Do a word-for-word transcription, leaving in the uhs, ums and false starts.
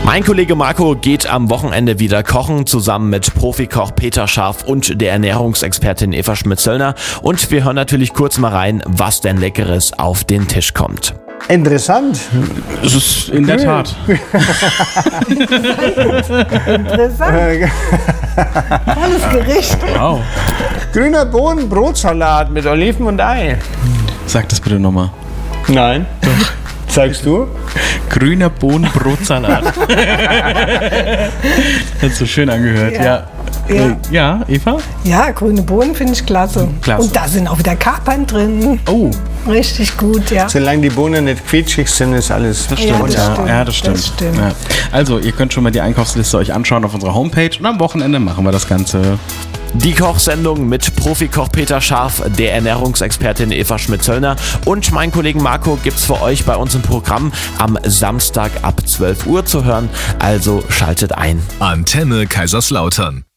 Mein Kollege Marco geht am Wochenende wieder kochen, zusammen mit Profikoch Peter Scharf und der Ernährungsexpertin Eva Schmidt-Zöllner. Und wir hören natürlich kurz mal rein, was denn Leckeres auf den Tisch kommt. Interessant. Das ist in der Tat. Interessant. Tolles Gericht. Wow. Grüner Bohnen-Brotsalat mit Oliven und Ei. Sag das bitte nochmal. Nein. Doch. Zeigst du? Grüner Bohnenbrotsalat. Hat so schön angehört, ja. Ja. Ja, Ja. äh, ja Eva? Ja, grüne Bohnen finde ich klasse. Klasse. Und da sind auch wieder Kapern drin. Oh, Richtig gut, ja. Solange die Bohnen nicht quietschig sind, ist alles. das Ja, stimmt. das Ja, stimmt. ja, das stimmt. Das stimmt. Ja. Also, ihr könnt schon mal die Einkaufsliste euch anschauen auf unserer Homepage und am Wochenende machen wir das Ganze. Die Kochsendung mit Profikoch Peter Scharf, der Ernährungsexpertin Eva Schmidt-Zöllner und mein Kollegen Marco gibt's für euch bei uns im Programm am Samstag ab zwölf Uhr zu hören. Also schaltet ein. Antenne Kaiserslautern.